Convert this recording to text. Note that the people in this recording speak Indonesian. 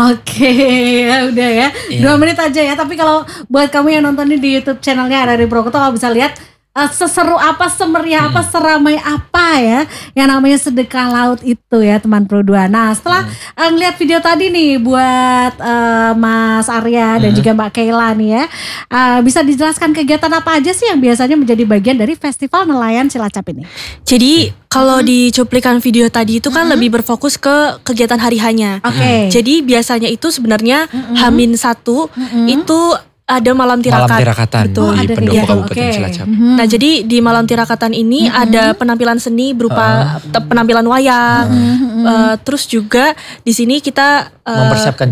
Oke, ya udah ya. 2 menit aja ya. Tapi kalau buat kamu yang nonton di YouTube channelnya Arari Brokoto, kalau bisa lihat seseru apa, semeriah apa, seramai apa ya yang namanya sedekah laut itu ya teman Pro 2. Nah setelah ngeliat video tadi nih buat Mas Arya dan juga Mbak Keila nih ya, bisa dijelaskan kegiatan apa aja sih yang biasanya menjadi bagian dari Festival Nelayan Cilacap ini? Jadi kalau di cuplikan video tadi itu kan lebih berfokus ke kegiatan hari-hanya. Oke. Jadi biasanya itu sebenarnya H-1 itu ada malam Malam tirakat. tirakatan Betul. di Ada Pendopo gitu, Kabupaten oke. Cilacap. Nah jadi di malam tirakatan ini ada penampilan seni berupa penampilan wayang. Terus juga di sini kita Mempersiapkan